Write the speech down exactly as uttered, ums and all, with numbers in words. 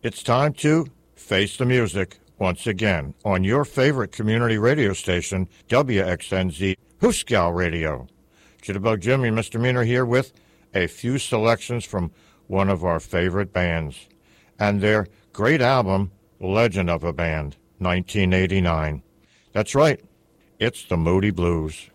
It's time to face the music once again on your favorite community radio station, W X N Z Hooskow Radio. Jitterbug Jimmy, Misdemeanor here with a few selections from one of our favorite bands and their great album, Legend of a Band, nineteen eighty-nine. That's right, it's the Moody Blues.